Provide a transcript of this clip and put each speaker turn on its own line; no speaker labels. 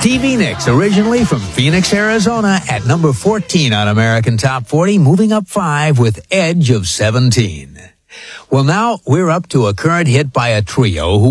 Stevie Nicks, originally from Phoenix, Arizona, at number 14 on American Top 40, moving up 5 with Edge of 17. Well, now we're up to a current hit by a trio who